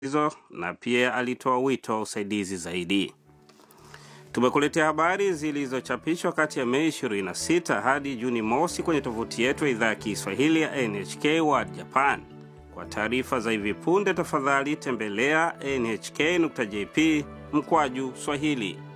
hizo na pia alitoa wito wa usaidizi zaidi. Tumekuletea habari zilizochapishwa kati ya Mei 26 hadi Juni mosi kwenye tovuti yetu ya idhaa ya Kiswahili ya NHK World Japan. Kwa taarifa za hivi punde tafadhali tembelea nhk.jp/Swahili.